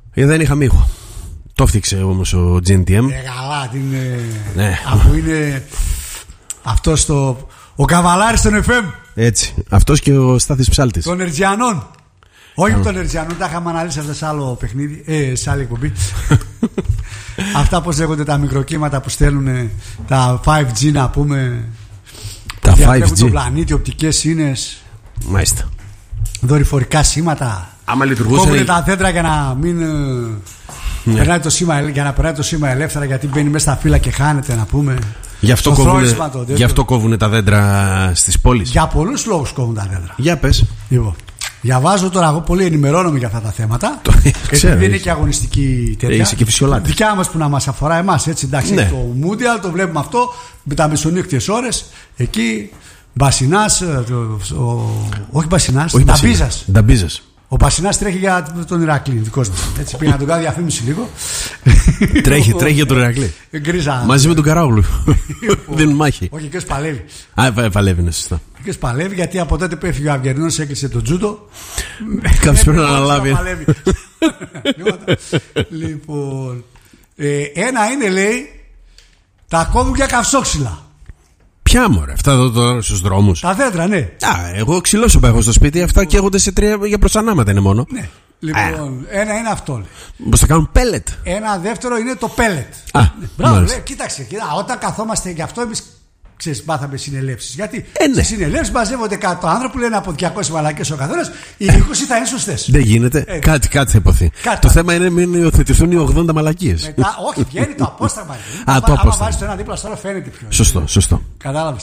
Δεν είχαμε ήχο. Το έφτιαξε όμως ο GNTM. Καλά, ναι. Αφού είναι αυτός ο καβαλάρης των FM. Έτσι, αυτός και ο Στάθης Ψάλτης. Των Ερτζιανών. Όχι των Ερτζιανών, τα είχαμε αναλύσει αυτά σε άλλο παιχνίδι, σε άλλη εκπομπή. Αυτά πώς λέγονται τα μικροκύματα που στέλνουν τα 5G, να πούμε. Τα 5G. Τον πλανήτη, οπτικές σύνες. Μάλιστα. Δορυφορικά σήματα. Άμα λειτουργούσαν. Κόβουν τα δέντρα για να μην. Περνάει το σήμα, για να περνάει το σήμα ελεύθερα, γιατί μπαίνει μέσα στα φύλλα και χάνεται, να πούμε. Γι' αυτό κόβουν τα δέντρα στις πόλεις. Για πολλούς λόγους κόβουν τα δέντρα. Για πες. Λοιπόν, διαβάζω τώρα, εγώ πολύ ενημερώνομαι για αυτά τα θέματα. Ξέρω. Είναι και αγωνιστική τέτοια. Είσαι και φυσιολάτη. Δικιά μας που να μας αφορά εμάς, έτσι, εντάξει. Ναι. Το Mundial το βλέπουμε αυτό με τα μεσονύχτιες ώρες. Εκεί Μπασινάς, όχι Μπασινάς, Νταμπίζας. Ο Μπασινάς τρέχει για τον Ηρακλή, δικός μας. Έτσι πήγα να τον κάνω διαφήμιση λίγο. Τρέχει για τον Ηρακλή. Γκρίζα. Μαζί με τον Καράουλου. Δίνουν μάχη. Όχι, και παλεύει. Παλεύει, είναι σωστά. Και παλεύει, γιατί από τότε που έφυγε ο Αυγερινός, έκλεισε το τζούντο. Κάποιος πρέπει να αναλάβει. Λοιπόν, ένα είναι, λέει, τα κόβουν για καυσόξυλα. Ποια μωρέ, αυτά εδώ στους δρόμους. Τα δέντρα, ναι. Εγώ ξυλώσω έχω στο σπίτι, αυτά καίγονται σε 3 για προσανάματα είναι μόνο. Ναι. Λοιπόν, ένα είναι αυτό. Πώς θα κάνουν πέλετ. Ένα δεύτερο είναι το πέλετ. Μπράβο, κοίταξε, όταν καθόμαστε γι' αυτό εμείς. Ξέρεις, μάθαμε συνελεύσεις. Γιατί σε συνελεύσεις μαζεύονται 100 άνθρωποι που λένε από 200 μαλακές ο καθένας, οι 20 θα είναι σωστές. Δεν γίνεται. Κάτι θα υποθεί. Το θέμα είναι μην υιοθετηθούν οι 80 μαλακίες. Όχι, βγαίνει το απόσταγμα. Άμα βάζεις το ένα δίπλα στο άλλο, φαίνεται πιο. Σωστό. Κατάλαβες.